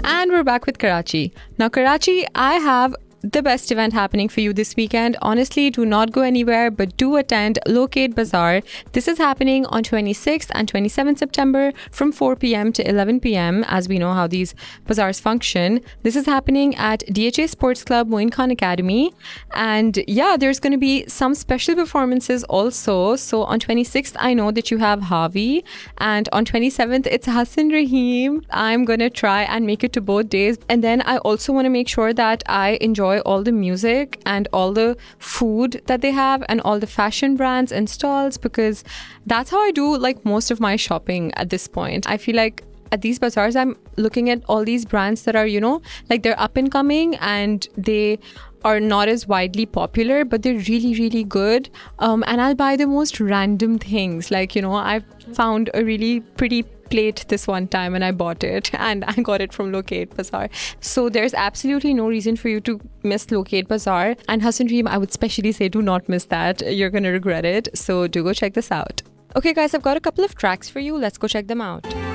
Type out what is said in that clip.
And we're back with Karachi. Now, Karachi, I have the best event happening for you this weekend. Honestly, do not go anywhere, but do attend Locate Bazaar. This is happening on 26th and 27th September from 4 p.m. to 11 p.m. as we know how these bazaars function. This is happening at DHA Sports Club, Moin Khan Academy. And yeah, there's going to be some special performances also. So on 26th, I know that you have Harvey, and on 27th, it's Hassan Rahim. I'm going to try and make it to both days. And then I also want to make sure that I enjoy all the music and all the food that they have and all the fashion brands and stalls, because that's how I do like most of my shopping at this point. I feel like at these bazaars, I'm looking at all these brands that are, like they're up and coming and they are not as widely popular, but they're really, really good. And I'll buy the most random things. Like, I've found a really pretty plate this one time and I bought it, and I got it from Locate Bazaar. So there's absolutely no reason for you to miss Locate Bazaar. And Hassan Rahim, I would especially say do not miss that. You're going to regret it. So do go check this out. Okay guys, I've got a couple of tracks for you. Let's go check them out.